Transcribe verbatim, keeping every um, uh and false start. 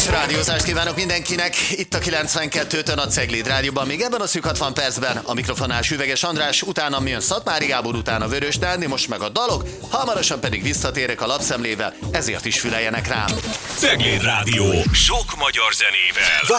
rádiózást kívánok mindenkinek, itt a kilencvenkettőtön a Cegléd Rádióban, még ebben a szűk hatvan percben a mikrofonnál Süveges András, utána jön Szatmári Gábor, utána Vörös Dániel, most meg a dalok, hamarosan pedig visszatérek a lapszemlével, ezért is füleljenek rám. Cegléd Rádió, sok magyar zenével.